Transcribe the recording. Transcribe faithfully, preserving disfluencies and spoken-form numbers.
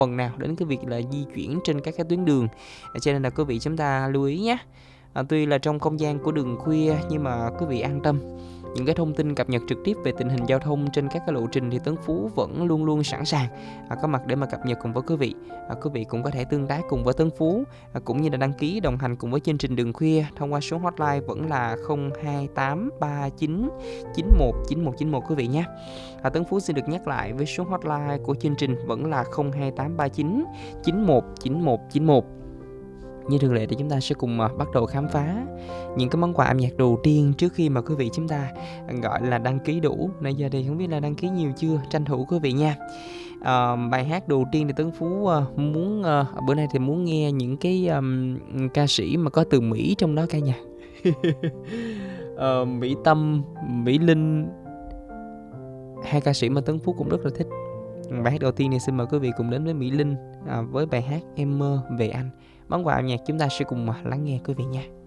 phần nào đến cái việc là di chuyển trên các cái tuyến đường. À, cho nên là quý vị chúng ta lưu ý nhé. À, tuy là trong không gian của đường khuya nhưng mà quý vị an tâm, những cái thông tin cập nhật trực tiếp về tình hình giao thông trên các cái lộ trình thì Tấn Phú vẫn luôn luôn sẵn sàng à, có mặt để mà cập nhật cùng với quý vị. À, quý vị cũng có thể tương tác cùng với Tấn Phú à, cũng như là đăng ký đồng hành cùng với chương trình đường khuya thông qua số hotline vẫn là không hai tám ba chín chín một chín một chín một quý vị nhé. À, Tấn Phú xin được nhắc lại với số hotline của chương trình vẫn là không hai tám ba chín chín một chín một chín một. Như thường lệ thì chúng ta sẽ cùng uh, bắt đầu khám phá những cái món quà âm nhạc đầu tiên trước khi mà quý vị chúng ta gọi là đăng ký đủ. Nãy giờ thì không biết là đăng ký nhiều chưa, tranh thủ quý vị nha. Uh, bài hát đầu tiên thì Tấn Phú uh, muốn uh, bữa nay thì muốn nghe những cái um, ca sĩ mà có từ Mỹ trong đó cả nhà. uh, Mỹ Tâm, Mỹ Linh, hai ca sĩ mà Tấn Phú cũng rất là thích. Bài hát đầu tiên thì xin mời quý vị cùng đến với Mỹ Linh à, với bài hát Em Mơ Về Anh. Món quà âm nhạc chúng ta sẽ cùng lắng nghe quý vị nha.